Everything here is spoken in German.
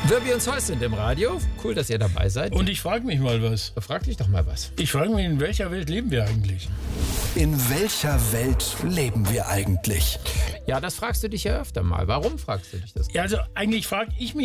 Wirbi und Zeus sind im Radio. Cool, dass ihr dabei seid. Und ich frage mich mal was. Frag dich doch mal was. Ich frage mich, in welcher Welt leben wir eigentlich? In welcher Welt leben wir eigentlich? Ja, das fragst du dich ja öfter mal. Warum fragst du dich das? Ja, also eigentlich frage ich mich